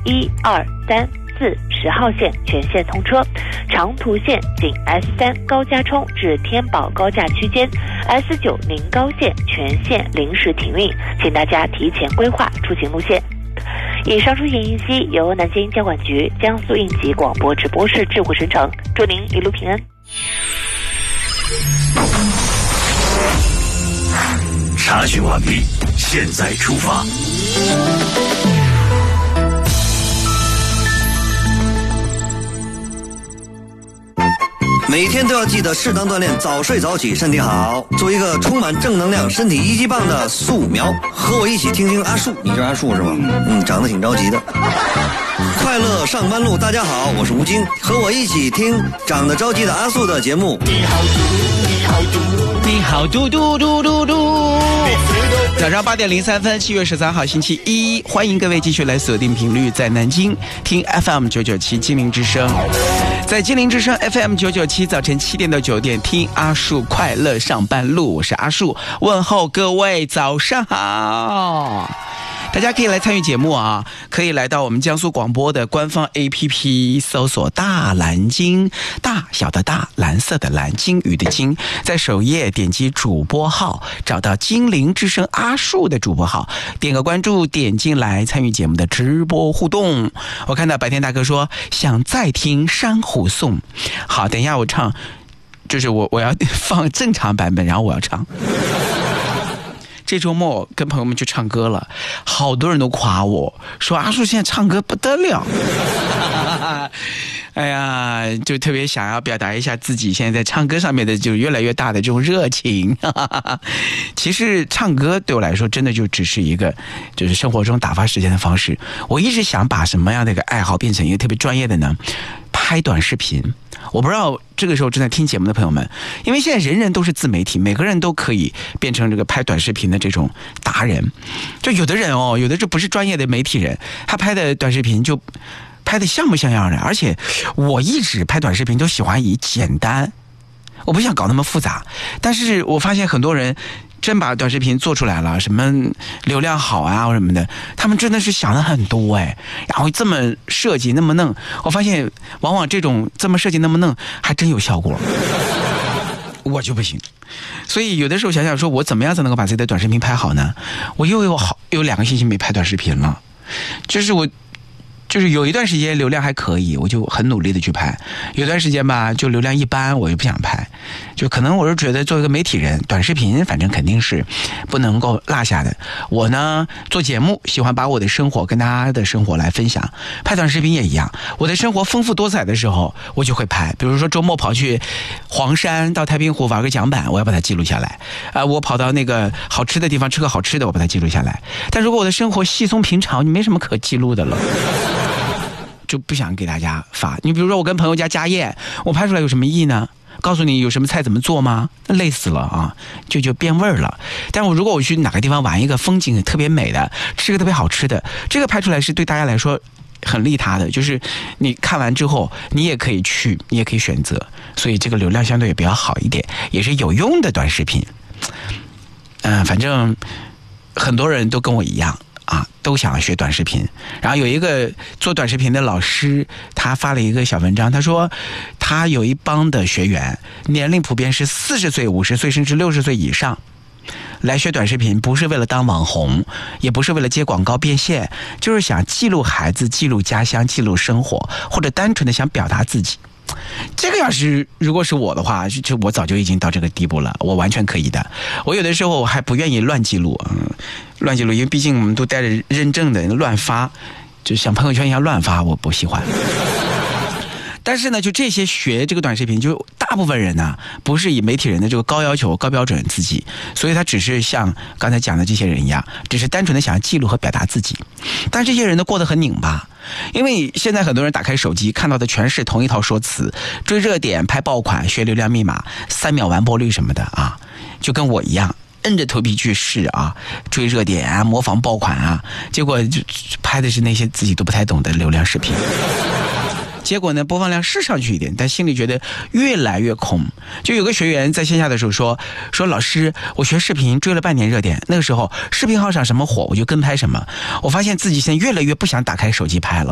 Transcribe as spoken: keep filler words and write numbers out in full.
一二三四十号线全线通车，长途线仅 S 三 高架冲至天宝高架区间 ，S 九 宁高线全线临时停运，请大家提前规划出行路线。以上出行信息由南京交管局江苏应急广播直播室智慧生成，祝您一路平安。 查询完毕，现在出发。 每天都要记得适当锻炼，早睡早起，身体好。做一个充满正能量、身体一级棒的素描。和我一起听听阿树，你是阿树是吗？嗯，长得挺着急的。快乐上班路，大家好，我是吴京，和我一起听长得着急的阿树的节目。 你好嘟，你好嘟， 你好嘟嘟嘟嘟嘟。早上八点零三分，七月十三号星期一，欢迎各位继续来锁定频率，在南京听 F M 九九七金陵之声，在金陵之声 F M 九九七早晨七点到九点听阿树快乐上班路，我是阿树，问候各位早上好。大家可以来参与节目啊，可以来到我们江苏广播的官方 A P P 搜索大蓝鲸，大小的大，蓝色的蓝，鲸鱼的鲸，在首页点击主播号，找到金陵之声阿树的主播号，点个关注，点进来参与节目的直播互动。我看到白天大哥说想再听珊瑚颂，好，等一下我唱，就是我我要放正常版本，然后我要唱。这周末跟朋友们去唱歌了，好多人都夸我说阿树现在唱歌不得了。哎呀，就特别想要表达一下自己现在在唱歌上面的就越来越大的这种热情。其实唱歌对我来说真的就只是一个就是生活中打发时间的方式。我一直想把什么样的一个爱好变成一个特别专业的呢？拍短视频。我不知道这个时候正在听节目的朋友们，因为现在人人都是自媒体，每个人都可以变成这个拍短视频的这种达人。就有的人哦，有的就不是专业的媒体人，他拍的短视频就拍的像不像样的。而且我一直拍短视频都喜欢以简单，我不想搞那么复杂。但是我发现很多人真把短视频做出来了，什么流量好啊或什么的，他们真的是想的很多哎，然后这么设计那么弄，我发现往往这种这么设计那么弄还真有效果。我就不行，所以有的时候想想说我怎么样才能够把自己的短视频拍好呢？我又有好有两个星期没拍短视频了，就是我就是有一段时间流量还可以，我就很努力的去拍，有段时间吧就流量一般，我就不想拍。就可能我是觉得作为一个媒体人，短视频反正肯定是不能够落下的。我呢做节目喜欢把我的生活跟大家的生活来分享，拍短视频也一样，我的生活丰富多彩的时候我就会拍。比如说周末跑去黄山到太平湖玩个桨板，我要把它记录下来啊、呃，我跑到那个好吃的地方吃个好吃的，我把它记录下来。但如果我的生活稀松平常，你没什么可记录的了，就不想给大家发。你比如说我跟朋友家家宴，我拍出来有什么意义呢？告诉你有什么菜怎么做吗？那累死了啊，就就变味儿了。但我如果我去哪个地方玩一个风景特别美的，吃个特别好吃的，这个拍出来是对大家来说很利他的，就是你看完之后你也可以去，你也可以选择，所以这个流量相对也比较好一点，也是有用的短视频。嗯、呃，反正很多人都跟我一样啊，都想要学短视频。然后有一个做短视频的老师，他发了一个小文章，他说他有一帮的学员，年龄普遍是四十岁、五十岁甚至六十岁以上，来学短视频，不是为了当网红，也不是为了接广告变现，就是想记录孩子、记录家乡、记录生活，或者单纯的想表达自己。这个要是如果是我的话，就我早就已经到这个地步了，我完全可以的。我有的时候还不愿意乱记录，嗯，乱记录，因为毕竟我们都带着认证的，乱发，就像朋友圈一样乱发，我不喜欢。但是呢，就这些学这个短视频，就大部分人呢，不是以媒体人的这个高要求、高标准自己，所以他只是像刚才讲的这些人一样，只是单纯的想要记录和表达自己。但这些人呢，过得很拧巴，因为现在很多人打开手机看到的全是同一套说辞，追热点、拍爆款、学流量密码、三秒完播率什么的啊，就跟我一样。摁着头皮去试啊，追热点啊，模仿爆款啊，结果就拍的是那些自己都不太懂的流量视频。结果呢，播放量是上去一点，但心里觉得越来越空。就有个学员在线下的时候说说老师，我学视频追了半年热点，那个时候视频号上什么火我就跟拍什么，我发现自己现在越来越不想打开手机拍了。